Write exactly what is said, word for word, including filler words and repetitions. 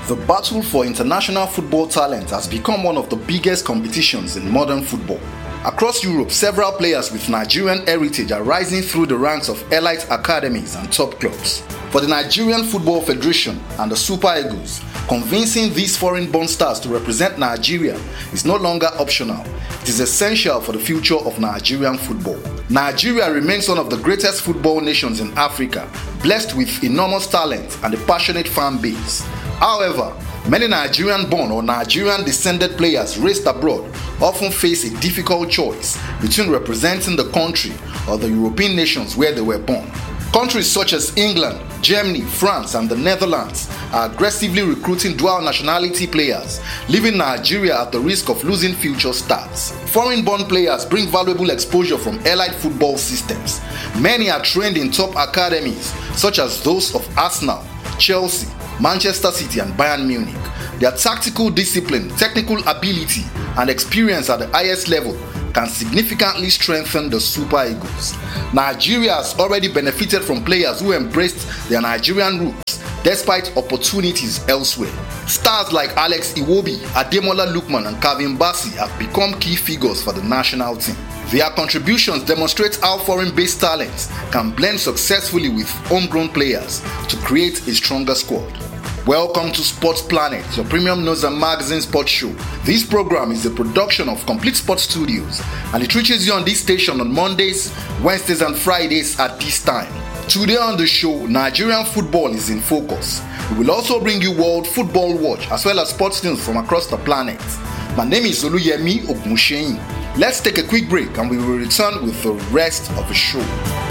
The battle for international football talent has become one of the biggest competitions in modern football. Across Europe, several players with Nigerian heritage are rising through the ranks of elite academies and top clubs. For the Nigerian Football Federation and the Super Eagles, convincing these foreign-born stars to represent Nigeria is no longer optional. It is essential for the future of Nigerian football. Nigeria remains one of the greatest football nations in Africa, blessed with enormous talent and a passionate fan base. However, many Nigerian-born or Nigerian-descended players raised abroad often face a difficult choice between representing the country or the European nations where they were born. Countries such as England, Germany, France, and the Netherlands are aggressively recruiting dual nationality players, leaving Nigeria at the risk of losing future stars. Foreign-born players bring valuable exposure from elite football systems. Many are trained in top academies such as those of Arsenal, Chelsea, Manchester City, and Bayern Munich. Their tactical discipline, technical ability, and experience at the highest level can significantly strengthen the Super Eagles. Nigeria has already benefited from players who embraced their Nigerian roots despite opportunities elsewhere. Stars like Alex Iwobi, Ademola Lookman, and Calvin Bassey have become key figures for the national team. Their contributions demonstrate how foreign-based talents can blend successfully with homegrown players to create a stronger squad. Welcome to Sports Planet, your premium news and magazine sports show. This program is a production of Complete Sports Studios, and it reaches you on this station on Mondays, Wednesdays, and Fridays at this time. Today on the show, Nigerian football is in focus. We will also bring you World Football Watch as well as sports news from across the planet. My name is Oluyemi Ogunsheyin. Let's take a quick break and we will return with the rest of the show.